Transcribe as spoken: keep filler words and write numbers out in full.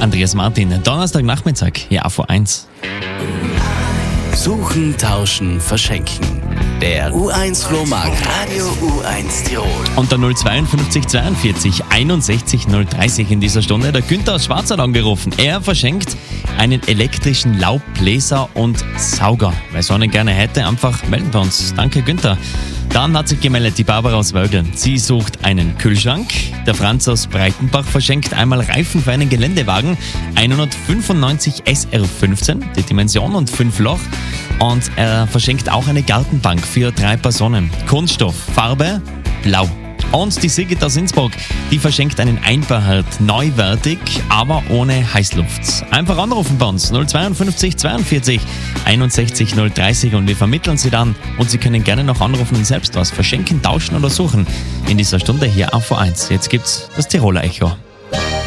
Andreas Martin. Donnerstagnachmittag, hier A V eins. Suchen, tauschen, verschenken. Der U eins Flohmarkt Radio U eins Tirol. Und der null zweiundfünfzig zweiundvierzig einundsechzig null dreißig in dieser Stunde. Der Günther aus Schwarz hat angerufen. Er verschenkt einen elektrischen Laubbläser und Sauger. Wer so einen gerne hätte, einfach melden bei uns. Danke, Günther. Dann hat sich gemeldet die Barbara aus Wölgl. Sie sucht einen Kühlschrank. Der Franz aus Breitenbach verschenkt einmal Reifen für einen Geländewagen. hundertfünfundneunzig S R fünfzehn, die Dimension und fünf Loch. Und er verschenkt auch eine Gartenbank für drei Personen. Kunststoff, Farbe blau. Und die Sigrid aus Innsbruck, die verschenkt einen Einbauherd, neuwertig, aber ohne Heißluft. Einfach anrufen bei uns, null zweiundfünfzig zweiundvierzig einundsechzig null dreißig, und wir vermitteln sie dann. Und Sie können gerne noch anrufen und selbst was verschenken, tauschen oder suchen. In dieser Stunde hier A V eins. Jetzt gibt's das Tiroler Echo.